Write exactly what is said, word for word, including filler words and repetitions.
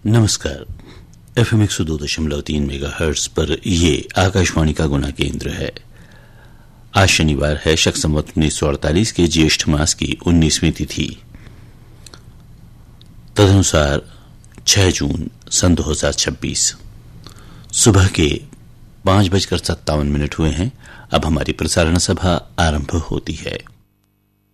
नमस्कार। F M एक सौ दो दशमलव तीन मेगा हर्ट्ज पर ये आकाशवाणी का गुना केंद्र है। आज शनिवार है, शक संवत उन्नीस सौ अड़तालीस के ज्येष्ठ मास की उन्नीसवीं तिथि, तदनुसार छह जून सन दो हजार छब्बीस। सुबह के पांच बजकर सत्तावन मिनट हुए हैं। अब हमारी प्रसारण सभा आरंभ होती है।